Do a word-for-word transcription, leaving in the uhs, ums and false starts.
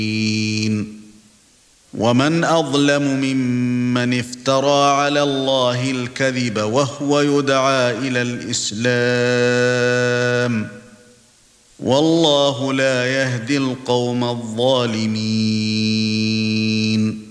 ومن أظلم ممن افترى على الله الكذب وهو يدعى إلى الإسلام والله لا يهدي القوم الظالمين